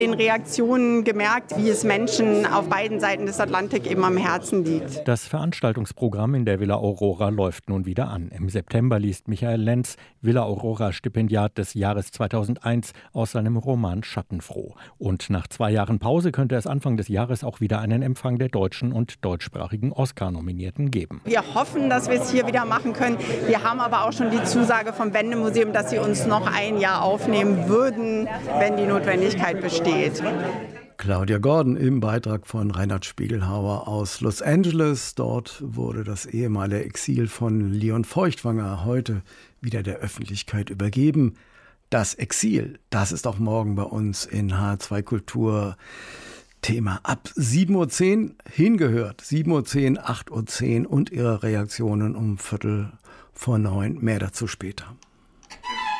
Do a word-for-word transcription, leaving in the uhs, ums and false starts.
den Reaktionen gemerkt, wie es Menschen auf beiden Seiten des Atlantik eben am Herzen liegt. Das Veranstaltungsprogramm in der Villa Aurora läuft nun wieder an. Im September liest Michael Lenz, Villa Aurora Stipendiat des Jahres zweitausendeins, aus seinem Roman Schattenfroh. Und nach zwei Jahren Pause könnte es Anfang des Jahres auch wieder einen Empfang der deutschen und deutschsprachigen Oscar-Nominierten geben. Wir hoffen, dass wir es hier wieder machen können. Wir haben aber auch schon die Zusage vom Wende-Museum, dass sie uns noch ein Jahr aufnehmen würden, wenn die Notwendigkeit besteht. Claudia Gordon im Beitrag von Reinhard Spiegelhauer aus Los Angeles. Dort wurde das ehemalige Exil von Leon Feuchtwanger heute wieder der Öffentlichkeit übergeben. Das Exil, das ist auch morgen bei uns in H zwei Kultur Thema. Ab sieben Uhr zehn hingehört. sieben Uhr zehn, acht Uhr zehn und Ihre Reaktionen um Viertel vor neun. Mehr dazu später.